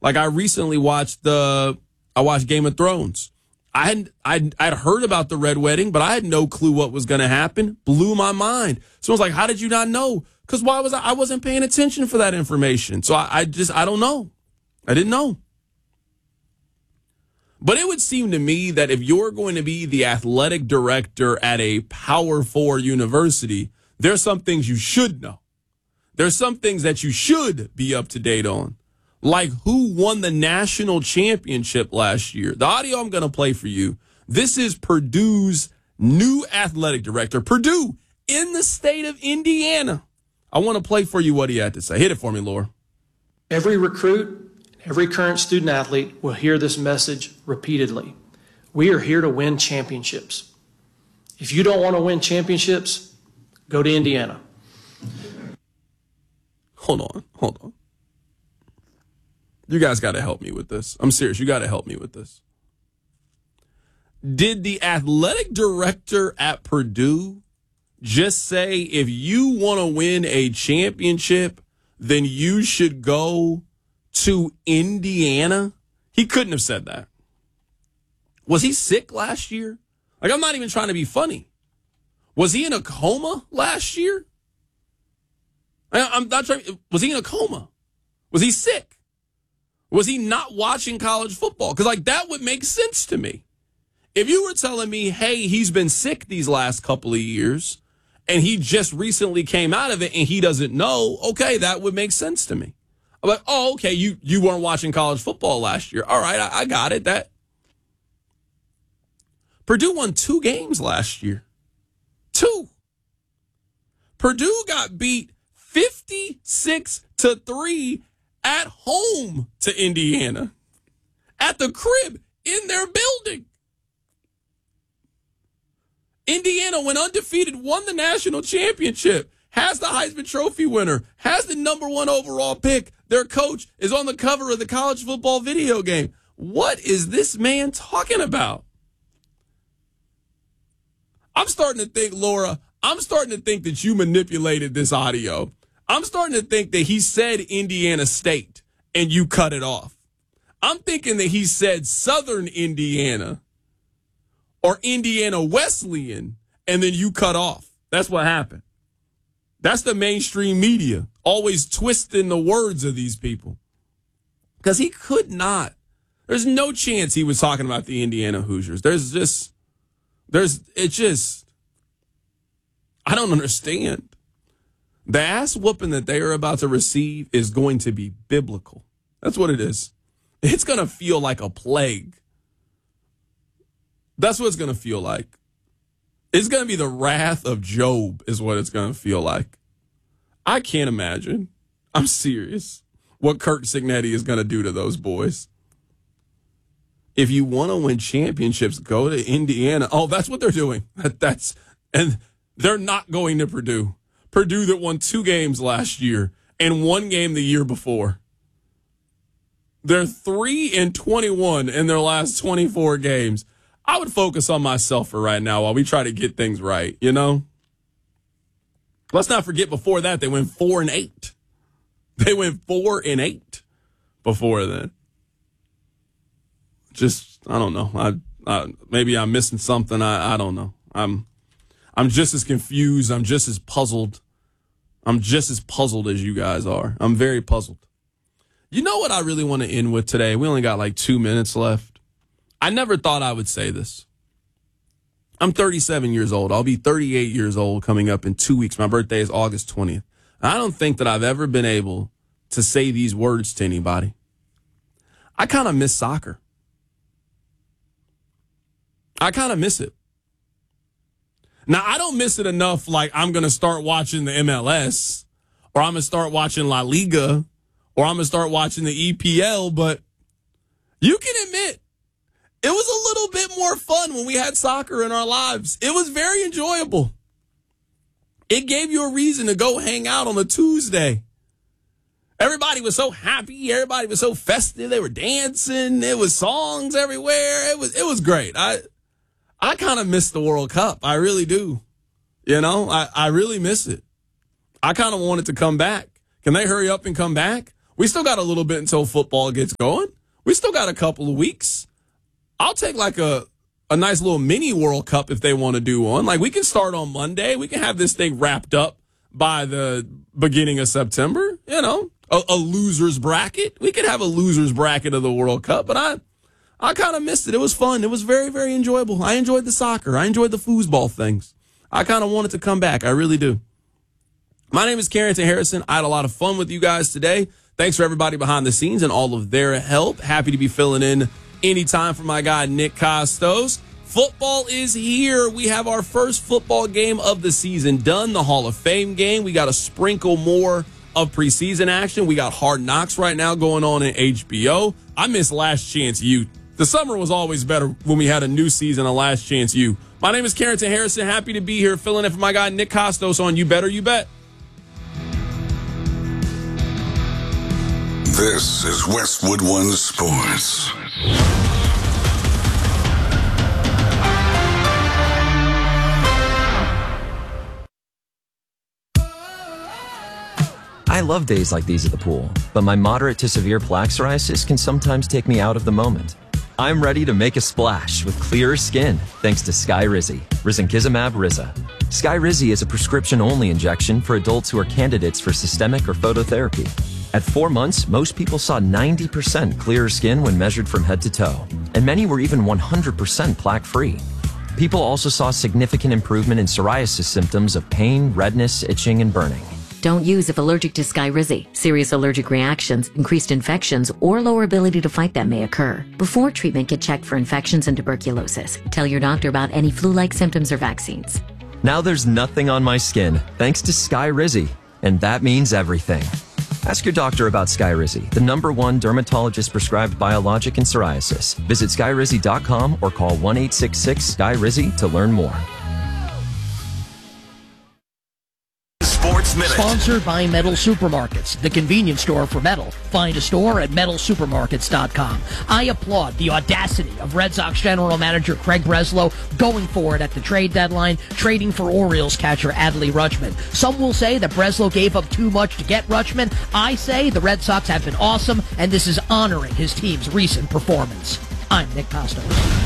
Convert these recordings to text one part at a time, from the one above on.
Like I recently watched Game of Thrones. I'd heard about the Red Wedding, but I had no clue what was going to happen. Blew my mind. So I was like, how did you not know? Because I wasn't paying attention for that information. So I don't know. I didn't know. But it would seem to me that if you're going to be the athletic director at a Power 4 university, there's some things you should know. There's some things that you should be up to date on. Like who won the national championship last year. The audio I'm going to play for you. This is Purdue's new athletic director. Purdue in the state of Indiana. I want to play for you what he had to say. Hit it for me, Laura. Every recruit, every current student athlete will hear this message repeatedly. We are here to win championships. If you don't want to win championships, go to Indiana. Hold on. You guys got to help me with this. I'm serious. You got to help me with this. Did the athletic director at Purdue just say, if you want to win a championship, then you should go to Indiana? He couldn't have said that. Was he sick last year? Like, I'm not even trying to be funny. Was he in a coma last year? I'm not trying. Was he in a coma? Was he sick? Was he not watching college football? Because, like, that would make sense to me. If you were telling me, hey, he's been sick these last couple of years, and he just recently came out of it and he doesn't know, okay, that would make sense to me. I'm like, oh, okay, you weren't watching college football last year. All right, I got it. That Purdue won 2 games last year. 2. Purdue got beat 56-3 at home to Indiana. At the crib, in their building. Indiana went undefeated, won the national championship, has the Heisman Trophy winner, has the number 1 overall pick. Their coach is on the cover of the college football video game. What is this man talking about? I'm starting to think, Laura, that you manipulated this audio. I'm starting to think that he said Indiana State and you cut it off. I'm thinking that he said Southern Indiana or Indiana Wesleyan and then you cut off. That's what happened. That's the mainstream media, always twisting the words of these people. Because he could not. There's no chance he was talking about the Indiana Hoosiers. I don't understand. The ass whooping that they are about to receive is going to be biblical. That's what it is. It's going to feel like a plague. That's what it's going to feel like. It's going to be the wrath of Job is what it's going to feel like. I can't imagine. I'm serious. What Kirk Signetti is going to do to those boys. If you want to win championships, go to Indiana. Oh, that's what they're doing. And they're not going to Purdue. Purdue that won 2 games last year and 1 game the year before. They're 3-21 in their last 24 games. I would focus on myself for right now while we try to get things right, you know? Let's not forget before that, they went 4-8. They went 4-8 before then. Just, I don't know. Maybe I'm missing something. I don't know. I'm just as confused. I'm just as puzzled. I'm just as puzzled as you guys are. I'm very puzzled. You know what I really want to end with today? We only got like 2 minutes left. I never thought I would say this. I'm 37 years old. I'll be 38 years old coming up in 2 weeks. My birthday is August 20th. I don't think that I've ever been able to say these words to anybody. I kind of miss soccer. I kind of miss it. Now, I don't miss it enough like I'm going to start watching the MLS or I'm going to start watching La Liga or I'm going to start watching the EPL, but you can admit it was a little bit more fun when we had soccer in our lives. It was very enjoyable. It gave you a reason to go hang out on a Tuesday. Everybody was so happy. Everybody was so festive. They were dancing. There was songs everywhere. It was great. I kind of miss the World Cup. I really do. You know, I really miss it. I kind of want it to come back. Can they hurry up and come back? We still got a little bit until football gets going. We still got a couple of weeks. I'll take like a nice little mini World Cup if they want to do one. Like, we can start on Monday. We can have this thing wrapped up by the beginning of September. You know, a loser's bracket. We could have a loser's bracket of the World Cup, but I kind of missed it. It was fun. It was very, very enjoyable. I enjoyed the soccer. I enjoyed the foosball things. I kind of want it to come back. I really do. My name is Carrington Harrison. I had a lot of fun with you guys today. Thanks for everybody behind the scenes and all of their help. Happy to be filling in anytime for my guy, Nick Costos. Football is here. We have our first football game of the season done, the Hall of Fame game. We got a sprinkle more of preseason action. We got Hard Knocks right now going on in HBO. I miss Last Chance U. The summer was always better when we had a new season of Last Chance U. My name is Carrington Harrison. Happy to be here filling in for my guy, Nick Costos on You Better You Bet. This is Westwood One Sports. I love days like these at the pool, but my moderate to severe plaque psoriasis can sometimes take me out of the moment. I'm ready to make a splash with clearer skin thanks to Skyrizi, Risankizumab Riza. Skyrizi is a prescription-only injection for adults who are candidates for systemic or phototherapy. At 4 months, most people saw 90% clearer skin when measured from head to toe, and many were even 100% plaque-free. People also saw significant improvement in psoriasis symptoms of pain, redness, itching, and burning. Don't use if allergic to Skyrizi. Serious allergic reactions, increased infections, or lower ability to fight them may occur. Before treatment, get checked for infections and tuberculosis. Tell your doctor about any flu-like symptoms or vaccines. Now there's nothing on my skin thanks to Skyrizi, and that means everything. Ask your doctor about Skyrizi, the #1 dermatologist-prescribed biologic in psoriasis. Visit Skyrizi.com or call 1-866-SKYRIZI to learn more. Sports Minute. Sponsored by Metal Supermarkets, the convenience store for metal. Find a store at metalsupermarkets.com. I applaud the audacity of Red Sox general manager Craig Breslow going for it at the trade deadline, trading for Orioles catcher Adley Rutschman. Some will say that Breslow gave up too much to get Rutschman. I say the Red Sox have been awesome, and this is honoring his team's recent performance. I'm Nick Costos.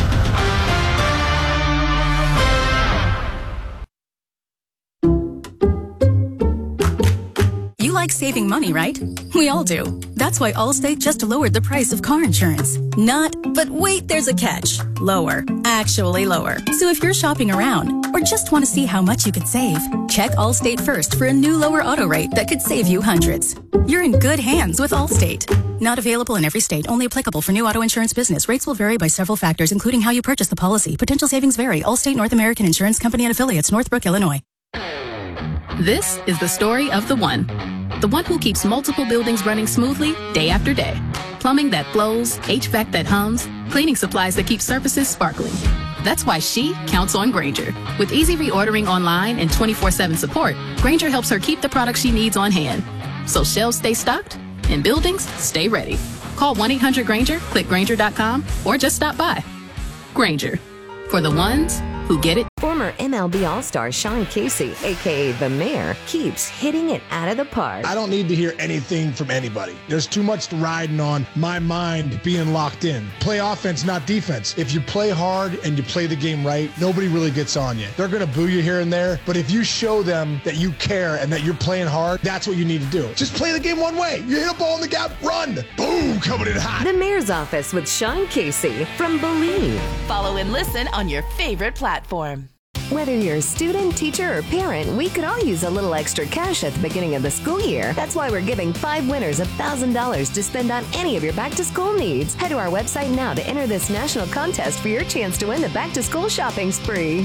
You like saving money, right? We all do. That's why Allstate just lowered the price of car insurance. But wait, there's a catch. Lower. Actually lower. So if you're shopping around or just want to see how much you could save, check Allstate first for a new lower auto rate that could save you hundreds. You're in good hands with Allstate. Not available in every state. Only applicable for new auto insurance business. Rates will vary by several factors, including how you purchase the policy. Potential savings vary. Allstate North American Insurance Company and Affiliates, Northbrook, Illinois. This is the story of the one. The one who keeps multiple buildings running smoothly day after day. Plumbing that flows, HVAC that hums, cleaning supplies that keep surfaces sparkling. That's why she counts on Grainger. With easy reordering online and 24/7 support, Grainger helps her keep the products she needs on hand. So shelves stay stocked and buildings stay ready. Call 1-800-GRAINGER, click Grainger.com, or just stop by. Grainger, for the ones who get it. Former MLB All-Star Sean Casey, a.k.a. The Mayor, keeps hitting it out of the park. I don't need to hear anything from anybody. There's too much riding on my mind being locked in. Play offense, not defense. If you play hard and you play the game right, nobody really gets on you. They're going to boo you here and there, but if you show them that you care and that you're playing hard, that's what you need to do. Just play the game one way. You hit a ball in the gap, run. Boom, coming in hot. The Mayor's Office with Sean Casey from Believe. Follow and listen on your favorite platform. Whether you're a student, teacher, or parent, we could all use a little extra cash at the beginning of the school year. That's why we're giving 5 winners $1,000 to spend on any of your back-to-school needs. Head to our website now to enter this national contest for your chance to win the back-to-school shopping spree.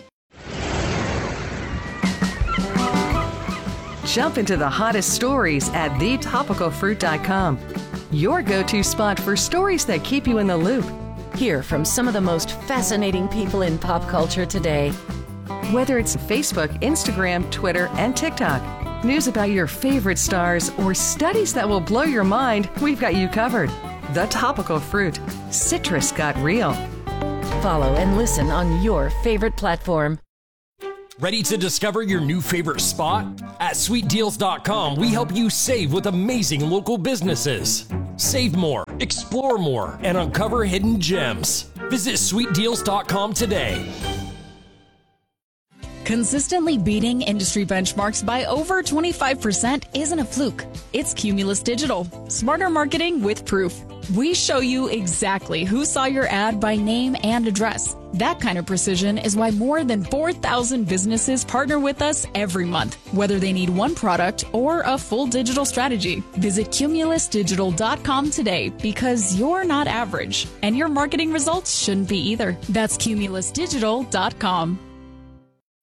Jump into the hottest stories at thetopicalfruit.com. Your go-to spot for stories that keep you in the loop. Hear from some of the most fascinating people in pop culture today. Whether it's Facebook, Instagram, Twitter, and TikTok, news about your favorite stars, or studies that will blow your mind, we've got you covered. The Topical Fruit. Citrus got real. Follow and listen on your favorite platform. Ready to discover your new favorite spot? At sweetdeals.com, we help you save with amazing local businesses. Save more, explore more, and uncover hidden gems. Visit sweetdeals.com today. Consistently beating industry benchmarks by over 25% isn't a fluke. It's Cumulus Digital. Smarter marketing with proof. We show you exactly who saw your ad by name and address. That kind of precision is why more than 4,000 businesses partner with us every month, whether they need one product or a full digital strategy. Visit cumulusdigital.com today because you're not average, and your marketing results shouldn't be either. That's cumulusdigital.com.